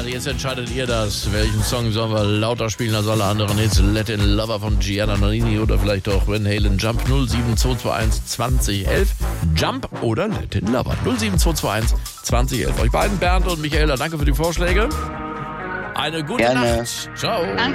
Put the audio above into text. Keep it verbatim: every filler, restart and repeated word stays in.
jetzt entscheidet ihr das. Welchen Song sollen wir lauter spielen als alle anderen Hits? Let in Lover von Gianna Nannini oder vielleicht auch Van Halen Jump null sieben zwei zwei eins zwanzig elf. Jump oder Let in Lover null sieben zwei zwei eins zwanzig elf. Euch beiden, Bernd und Michaela, danke für die Vorschläge. Eine gute Gerne. Nacht. Ciao. Danke.